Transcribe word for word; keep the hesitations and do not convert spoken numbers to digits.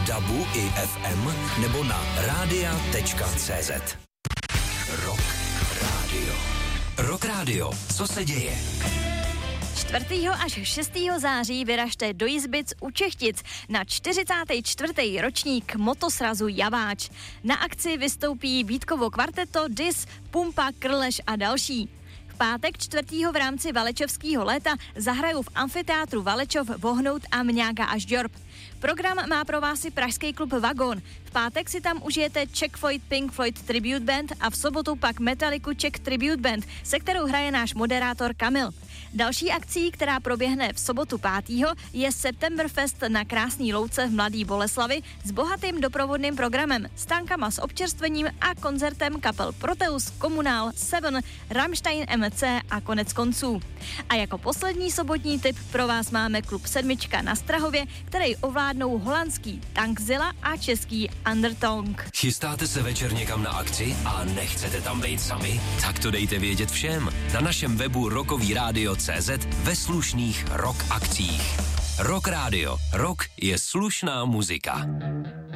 dabu i ef em nebo na rádia tečka cé zet. Rock Radio. Rock Radio. Co se děje? čtvrtého až šestého září vyražte do Jizbic u Čechtic na čtyřicátý čtvrtý ročník motosrazu Javáč. Na akci vystoupí Vítkovo kvarteto, Dis, Pumpa, Krleš a další. V pátek čtvrtého v rámci Valečovského léta zahrajou v amfiteátru Valečov Vohnout a Mňága až Džorb. Program má pro vás i pražský klub Vagon. V pátek si tam užijete Czech Floyd Pink Floyd Tribute Band a v sobotu pak Metalliku Czech Tribute Band, se kterou hraje náš moderátor Kamil. Další akcí, která proběhne v sobotu pátého je Septemberfest na Krásný Louce v Mladý Boleslavi s bohatým doprovodným programem, stánkama s občerstvením a koncertem kapel Proteus, Komunál, Seven, Rammstein M C a konec konců. A jako poslední sobotní tip pro vás máme klub Sedmička na Strahově, který ovládnou holandský Tankzilla a český Undertongue. Chystáte se večer někam na akci a nechcete tam být sami? Tak to dejte vědět všem. Na našem webu rockový rádio tečka cé zet ve slušných rock akcích. Rock Radio. Rock je slušná muzika.